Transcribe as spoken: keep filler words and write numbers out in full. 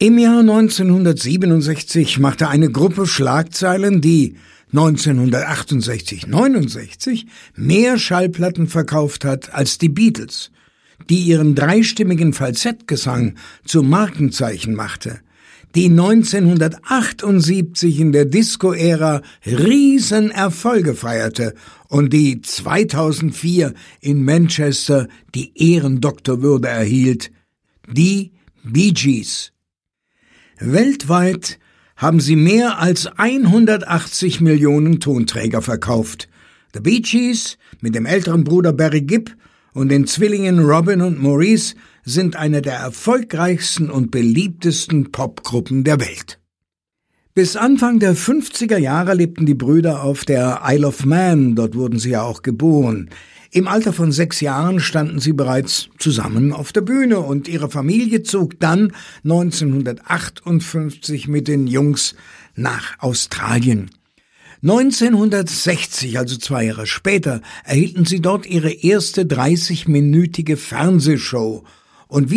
Im Jahr neunzehnhundertsiebenundsechzig machte eine Gruppe Schlagzeilen, die neunzehnhundertachtundsechzig neunundsechzig mehr Schallplatten verkauft hat als die Beatles, die ihren dreistimmigen Falsettgesang zum Markenzeichen machte, die neunzehnhundertachtundsiebzig in der Disco-Ära Riesenerfolge feierte und die zweitausendvier in Manchester die Ehrendoktorwürde erhielt, die Bee Gees. Weltweit haben sie mehr als hundertachtzig Millionen Tonträger verkauft. The Bee Gees mit dem älteren Bruder Barry Gibb und den Zwillingen Robin und Maurice sind eine der erfolgreichsten und beliebtesten Popgruppen der Welt. Bis Anfang der fünfziger Jahre lebten die Brüder auf der Isle of Man, dort wurden sie ja auch geboren. Im Alter von sechs Jahren standen sie bereits zusammen auf der Bühne und ihre Familie zog dann neunzehnhundertachtundfünfzig mit den Jungs nach Australien. neunzehnhundertsechzig, also zwei Jahre später, erhielten sie dort ihre erste dreißigminütige Fernsehshow und